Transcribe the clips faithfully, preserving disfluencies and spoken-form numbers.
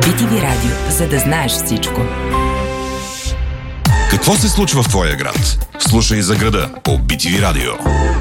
би ти ви Радио, за да знаеш всичко. Какво се случва в твоя град? Слушай за града по Би Ти Ви Радио.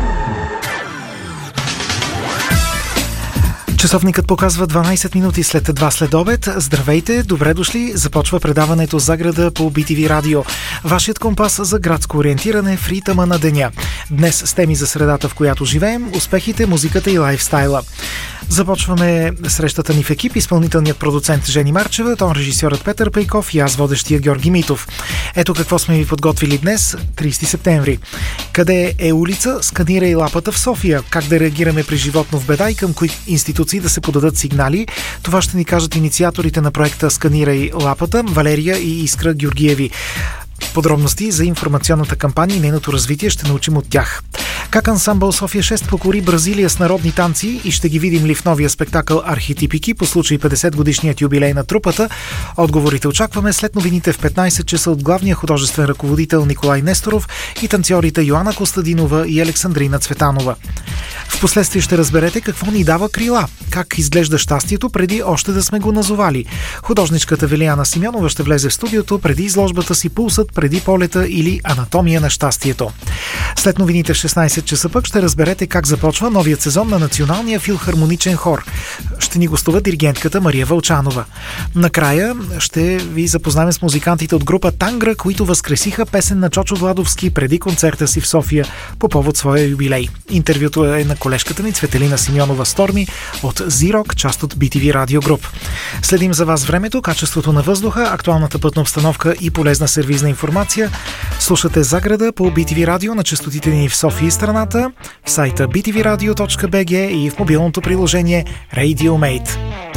Часовникът показва дванайсет минути след два след обед. Здравейте, добре дошли. Започва предаването за града по Би Ти Ви Радио. Вашият компас за градско ориентиране в ритъма на деня. Днес с теми за средата, в която живеем, успехите, музиката и лайфстайла. Започваме срещата ни в екип. Изпълнителният продуцент Жени Марчева, тон режисьорът Петър Пейков и аз, водещия Георги Митов. Ето какво сме ви подготвили днес, трийсети септември. Къде е улица? Сканирай лапата в София. Как да реагираме при животно в беда и към кои институции да се подадат сигнали? Това ще ни кажат инициаторите на проекта Сканирай лапата, Валерия и Искра Георгиеви. Подробности за информационната кампания и нейното развитие ще научим от тях. Как ансамбъл София шест покори Бразилия с народни танци и ще ги видим ли в новия спектакъл Архетипики по случай петдесет годишният юбилей на трупата? Отговорите очакваме след новините в петнайсет часа от главния художествен ръководител Николай Несторов и танцорите Йоана Костадинова и Александрина Цветанова. Впоследствие ще разберете какво ни дава крила, как изглежда щастието преди още да сме го назовали. Художничката Велияна Симеонова ще влезе в студиото преди изложбата си Пулсът преди полета или Анатомия на щастието. След новините в шестнайсет часа пък ще разберете как започва новият сезон на Националния филхармоничен хор. Ще ни гостува диригентката Мария Вълчанова. Накрая ще ви запознаем с музикантите от група Тангра, които възкресиха песен на Чочо Владовски преди концерта си в София по повод своя юбилей. Интервюто е на колежката ни Цветелина Симеонова Сторми от Зирок, част от Би Ти Ви Радио Груп. Следим за вас времето, качеството на въздуха, актуалната пътна обстановка и полезна сервизна информация. Слушате за града по Би Ти Ви Радио на честотите ни в София и страната, в сайта би ти ви радио точка би джи и в мобилното приложение RadioMate.